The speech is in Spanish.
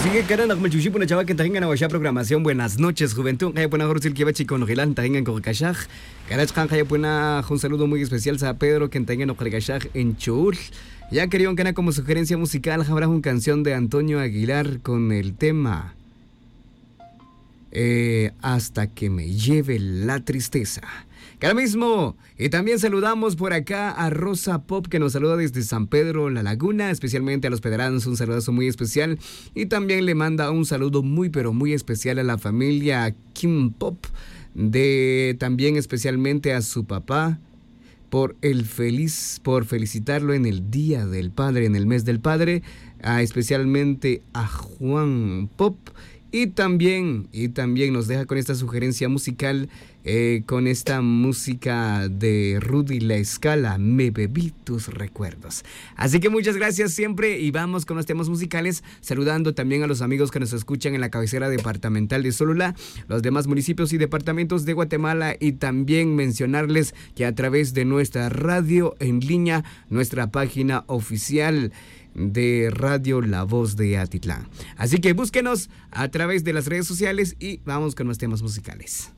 Sigue carana como chuchi puna chava que tengan a programación. Buenas noches, juventud. Kaya puna Jorge que va chico no gilan tengan con Kashaj. Karach kan kaya puna un saludo muy especial a Pedro que tengan con Kashaj en Chul. Ya querían que como sugerencia musical habrá una canción de Antonio Aguilar con el tema Hasta que me lleve la tristeza. Que ahora mismo, y también saludamos por acá a Rosa Pop, que nos saluda desde San Pedro La Laguna, especialmente a los pederanos, un saludazo muy especial. Y también le manda un saludo muy, pero muy especial a la familia Kim Pop, también especialmente a su papá, por felicitarlo en el Día del Padre, en el mes del Padre, especialmente a Juan Pop. Y también nos deja con esta sugerencia musical, con esta música de Rudy La Escala, Me bebí tus recuerdos. Así que muchas gracias siempre y vamos con los temas musicales, saludando también a los amigos que nos escuchan en la cabecera departamental de Sololá, los demás municipios y departamentos de Guatemala, y también mencionarles que a través de nuestra radio en línea, nuestra página oficial de Radio La Voz de Atitlán. Así que búsquenos a través de las redes sociales y vamos con los temas musicales.